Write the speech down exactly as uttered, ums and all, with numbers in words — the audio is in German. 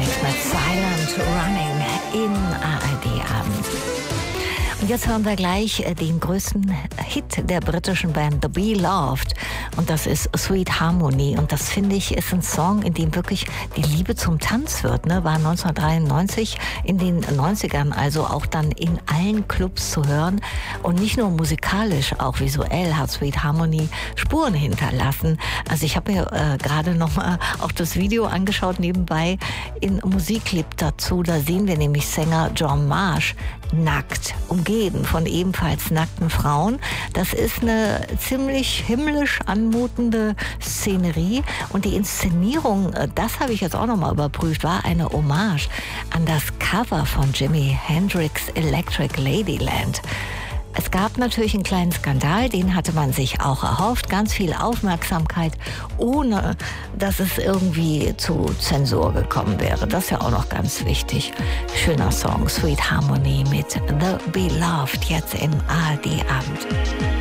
Hendrix mit Silent Running im A R D-Abend. Und jetzt hören wir gleich den größten Hit der britischen Band The Beloved. Und das ist Sweet Harmony. Und das, finde ich, ist ein Song, in dem wirklich die Liebe zum Tanz wird. Ne? War neunzehnhundertdreiundneunzig, in den neunzigern also auch dann in allen Clubs zu hören. Und nicht nur musikalisch, auch visuell hat Sweet Harmony Spuren hinterlassen. Also ich habe mir äh, gerade noch mal auch das Video angeschaut nebenbei in Musikclip dazu. Da sehen wir nämlich Sänger John Marsh nackt, umgeben von ebenfalls nackten Frauen. Das ist eine ziemlich himmlisch anmutende Szenerie und die Inszenierung, das habe ich jetzt auch noch mal überprüft, war eine Hommage an das Cover von Jimi Hendrix Electric Ladyland. Es gab natürlich einen kleinen Skandal, den hatte man sich auch erhofft. Ganz viel Aufmerksamkeit, ohne dass es irgendwie zu Zensur gekommen wäre. Das ist ja auch noch ganz wichtig. Schöner Song, Sweet Harmony mit The Beloved, jetzt im A R D-Abend.